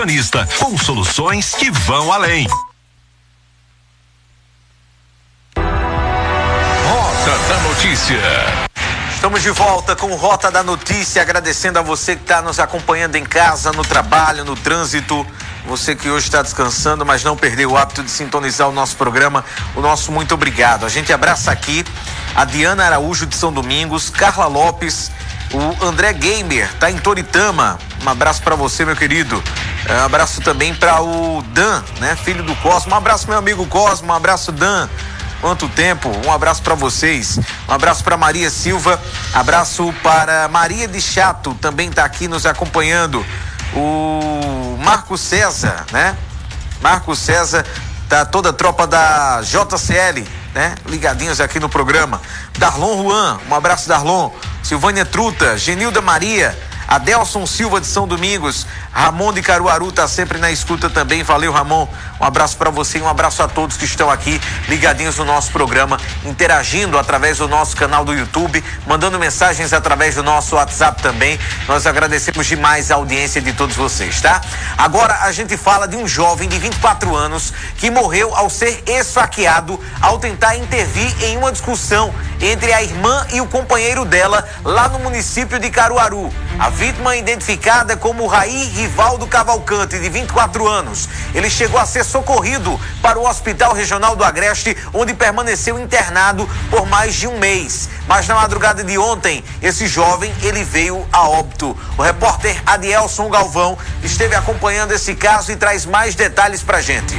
Com soluções que vão além. Rota da Notícia. Estamos de volta com Rota da Notícia, agradecendo a você que está nos acompanhando em casa, no trabalho, no trânsito, você que hoje está descansando, mas não perdeu o hábito de sintonizar o nosso programa, o nosso muito obrigado. A gente abraça aqui a Diana Araújo de São Domingos, Carla Lopes, o André Gamer, tá em Toritama, um abraço para você, meu querido. Um abraço também para o Dan, né, filho do Cosmo, um abraço meu amigo Cosmo, um abraço Dan. Quanto tempo, um abraço para vocês, um abraço para Maria Silva, abraço para Maria de Chato, também está aqui nos acompanhando, o Marco César, né? Marco César, tá toda a tropa da JCL, né? Ligadinhos aqui no programa. Darlon Juan, um abraço Darlon, Silvânia Truta, Genilda Maria, Adelson Silva de São Domingos, Ramon de Caruaru tá sempre na escuta também, valeu Ramon, um abraço para você e um abraço a todos que estão aqui ligadinhos no nosso programa, interagindo através do nosso canal do YouTube, mandando mensagens através do nosso WhatsApp também, nós agradecemos demais a audiência de todos vocês, tá? Agora a gente fala de um jovem de 24 anos que morreu ao ser esfaqueado ao tentar intervir em uma discussão entre a irmã e o companheiro dela lá no município de Caruaru. A vítima identificada como Raí Rivaldo Cavalcante, de 24 anos. Ele chegou a ser socorrido para o Hospital Regional do Agreste, onde permaneceu internado por mais de um mês. Mas na madrugada de ontem, esse jovem, ele veio a óbito. O repórter Adielson Galvão esteve acompanhando esse caso e traz mais detalhes pra gente.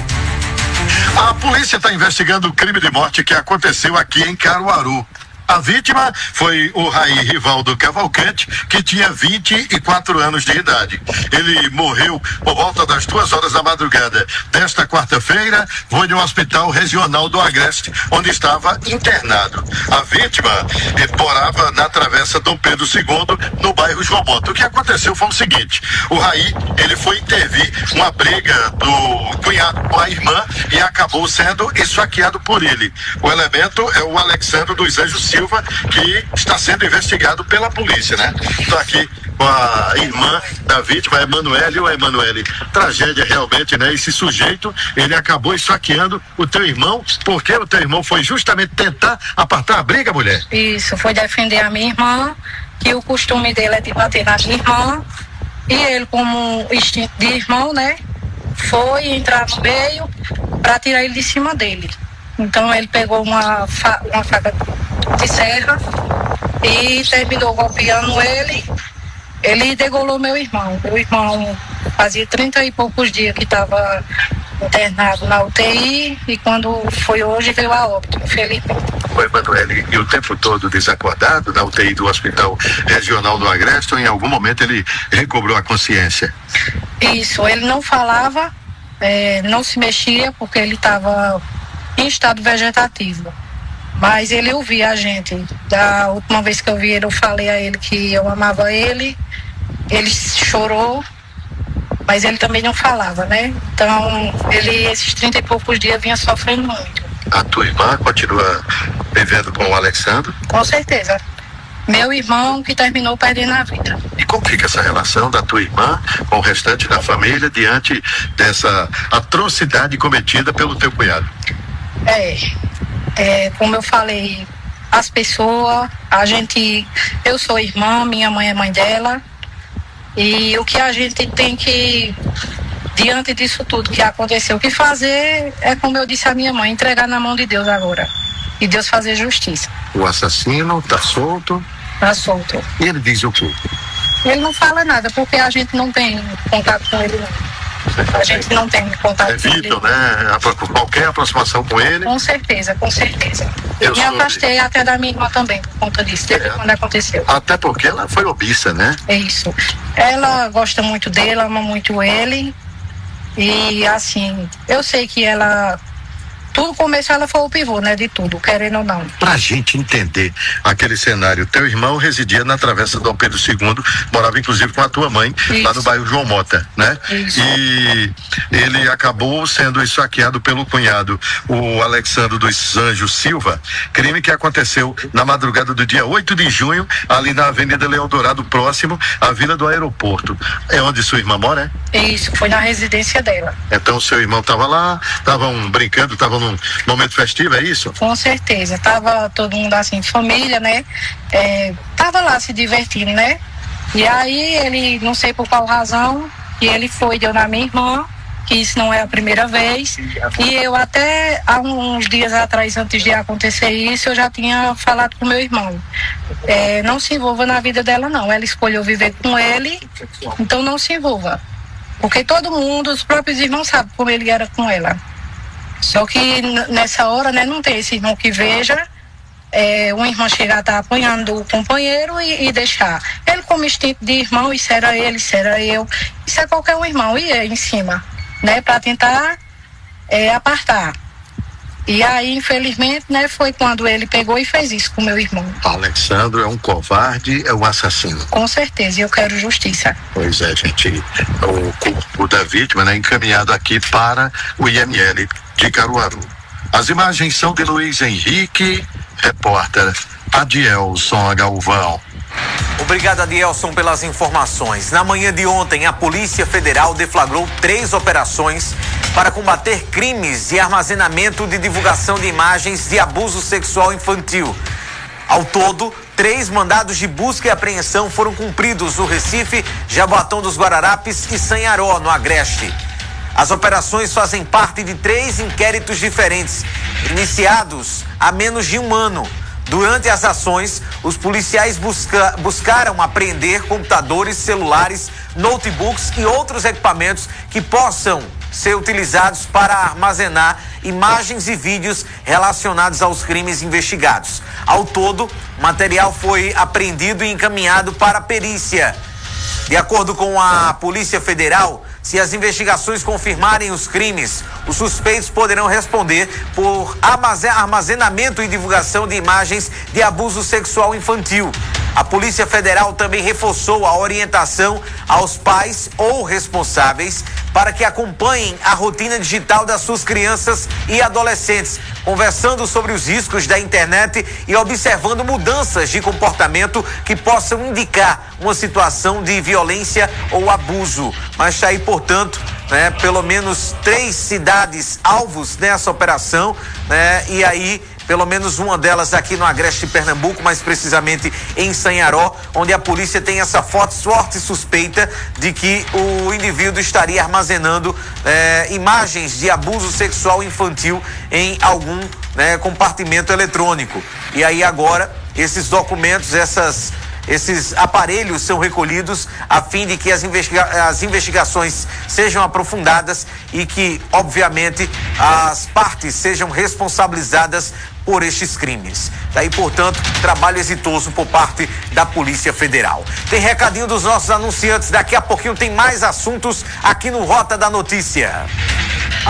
A polícia está investigando o crime de morte que aconteceu aqui em Caruaru. A vítima foi o Raí Rivaldo Cavalcante, que tinha 24 anos de idade. Ele morreu por volta das 2h da madrugada desta quarta-feira, foi no Hospital Regional do Agreste, onde estava internado. A vítima morava na Travessa Dom Pedro II, no bairro João Bota. O que aconteceu foi o seguinte: o Raí, ele foi intervir uma briga do cunhado com a irmã e acabou sendo esfaqueado por ele. O elemento é o Alexandre dos Anjos Silva, que está sendo investigado pela polícia, né? Estou aqui com a irmã da vítima, a Emanuele. Ô Emanuele, tragédia realmente, né? Esse sujeito, ele acabou esfaqueando o teu irmão, porque o teu irmão foi justamente tentar apartar a briga, mulher? Isso, foi defender a minha irmã, que o costume dele é de bater na minha irmã, e ele, como instinto de irmão, né? Foi entrar no meio para tirar ele de cima dele. Então ele pegou uma faca de serra e terminou golpeando ele. Ele degolou meu irmão. Meu irmão fazia 30 e poucos dias que estava internado na UTI e quando foi hoje veio a óbito, infelizmente. Oi, Emanuele, e o tempo todo desacordado na UTI do Hospital Regional do Agreste, ou em algum momento ele recobrou a consciência? Isso, ele não falava, não se mexia porque ele estava em estado vegetativo, mas ele ouvia a gente. Da última vez que eu vi ele, eu falei a ele que eu amava ele, ele chorou, mas ele também não falava, né? Então ele, esses 30 e poucos dias, vinha sofrendo muito. A tua irmã continua vivendo com o Alexandre? Com certeza. Meu irmão que terminou perdendo a vida. E como fica essa relação da tua irmã com o restante da família diante dessa atrocidade cometida pelo teu cunhado? Como eu falei, as pessoas, eu sou irmã, minha mãe é mãe dela, e o que a gente tem que, diante disso tudo que aconteceu, o que fazer é, como eu disse à minha mãe, entregar na mão de Deus agora, e Deus fazer justiça. O assassino está solto? Está solto. E ele diz o quê? Ele não fala nada, porque a gente não tem contato com ele, não. A gente não tem contato com ele. Né? Qualquer aproximação com ele? Com certeza, com certeza. Eu me afastei até da minha irmã também, por conta disso, quando aconteceu. Até porque ela foi omissa, né? É isso. Ela gosta muito dele, ama muito ele. E assim, eu sei que tudo começou, ela foi o pivô, né, de tudo, querendo ou não. Pra gente entender aquele cenário, teu irmão residia na Travessa Dom Pedro II, morava inclusive com a tua mãe, Isso. lá no bairro João Mota, né? Isso. E ele acabou sendo esfaqueado pelo cunhado, o Alexandre dos Anjos Silva, crime que aconteceu na madrugada do dia 8 de junho, ali na Avenida Leão Dourado, próximo à Vila do Aeroporto. É onde sua irmã mora, é? Isso, foi na residência dela. Então seu irmão estava lá, estavam brincando, estavam num momento festivo, é isso? Com certeza, tava todo mundo assim, família, né? Tava lá se divertindo, né? E aí ele, não sei por qual razão, e ele deu na minha irmã, que isso não é a primeira vez, e eu até há uns dias atrás, antes de acontecer isso, eu já tinha falado com meu irmão, não se envolva na vida dela não, ela escolheu viver com ele, então não se envolva, porque todo mundo, os próprios irmãos sabem como ele era com ela, só que nessa hora, né, não tem esse irmão que veja, um irmão chegar a estar apanhando o companheiro e deixar, ele como instinto de irmão, isso era ele, isso era eu, isso é qualquer um irmão, ia em cima, né, para tentar apartar. E aí, infelizmente, né, foi quando ele pegou e fez isso com meu irmão. Alexandre é um covarde, é um assassino. Com certeza, e eu quero justiça. Pois é, gente, o corpo da vítima, né, encaminhado aqui para o IML de Caruaru. As imagens são de Luiz Henrique, repórter Adielson Galvão. Obrigado, Adielson, pelas informações. Na manhã de ontem, a Polícia Federal deflagrou 3 operações para combater crimes de armazenamento de divulgação de imagens de abuso sexual infantil. Ao todo, 3 mandados de busca e apreensão foram cumpridos no Recife, Jaboatão dos Guararapes e Sanharó, no Agreste. As operações fazem parte de 3 inquéritos diferentes, iniciados há menos de um ano. Durante as ações, os policiais buscaram apreender computadores, celulares, notebooks e outros equipamentos que possam ser utilizados para armazenar imagens e vídeos relacionados aos crimes investigados. Ao todo, o material foi apreendido e encaminhado para a perícia. De acordo com a Polícia Federal, se as investigações confirmarem os crimes, os suspeitos poderão responder por armazenamento e divulgação de imagens de abuso sexual infantil. A Polícia Federal também reforçou a orientação aos pais ou responsáveis para que acompanhem a rotina digital das suas crianças e adolescentes, conversando sobre os riscos da internet e observando mudanças de comportamento que possam indicar uma situação de violência ou abuso. Mas está aí, portanto, né, pelo menos 3 cidades alvos nessa operação, né, e aí pelo menos uma delas aqui no Agreste de Pernambuco, mais precisamente em Sanharó, onde a polícia tem essa forte suspeita de que o indivíduo estaria armazenando imagens de abuso sexual infantil em algum compartimento eletrônico. E aí agora esses documentos, esses aparelhos são recolhidos a fim de que as investigações sejam aprofundadas e que, obviamente, as partes sejam responsabilizadas por estes crimes. Daí, portanto, trabalho exitoso por parte da Polícia Federal. Tem recadinho dos nossos anunciantes, daqui a pouquinho tem mais assuntos aqui no Rota da Notícia.